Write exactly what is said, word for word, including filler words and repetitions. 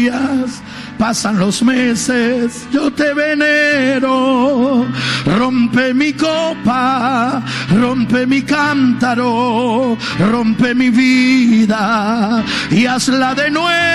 días, pasan los meses, yo te venero. Rompe mi copa, rompe mi cántaro, rompe mi vida y hazla de nuevo.